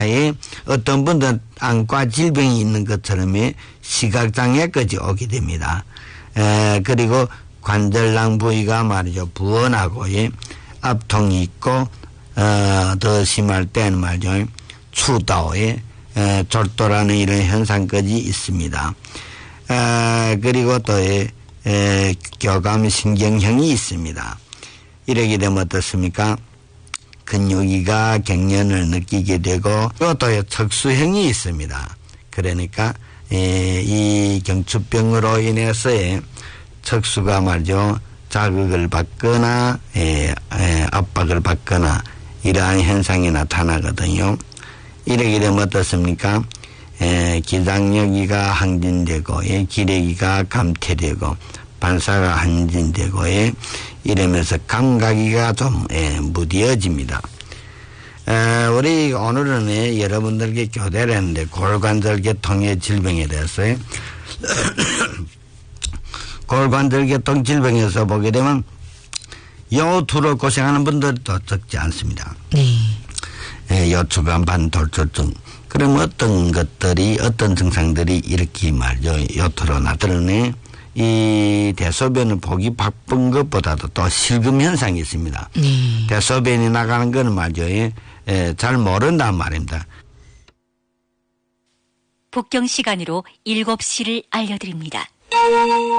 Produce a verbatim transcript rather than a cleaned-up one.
어떤 분들은 안과 질병이 있는 것처럼 시각장애까지 오게 됩니다. 에, 그리고 관절낭 부위가 말이죠. 부어나고, 예, 압통이 있고, 어, 더 심할 때는 말이죠. 추도에, 에, 졸도라는 이런 현상까지 있습니다. 에, 그리고 또, 에, 에, 교감신경형이 있습니다. 이러게 되면 어떻습니까? 근육이가 갱년을 느끼게 되고, 또 척수형이 있습니다. 그러니까, 에, 이 경추병으로 인해서의 척수가 말이죠. 자극을 받거나, 에, 에, 압박을 받거나, 이러한 현상이 나타나거든요. 이러게 되면 어떻습니까? 에, 기장여기가 항진되고, 예, 기레기가 감퇴되고, 반사가 항진되고, 예, 이러면서 감각이가 좀, 예, 무뎌집니다. 에, 우리 오늘은 예, 여러분들께 교대를 했는데, 골관절계통의 질병에 대해서요. 골관절계통 질병에서 보게 되면, 요투로 고생하는 분들도 적지 않습니다. 네. 예, 요추간 반돌초증. 그럼 어떤 것들이, 어떤 증상들이 이렇게 말이죠. 요투로 나타나네. 이 대소변을 보기 바쁜 것보다도 또 실금 현상이 있습니다. 네. 대소변이 나가는 거는 말이죠. 예, 예, 잘 모른단 말입니다. 복경 시간으로 일곱 시를 알려드립니다.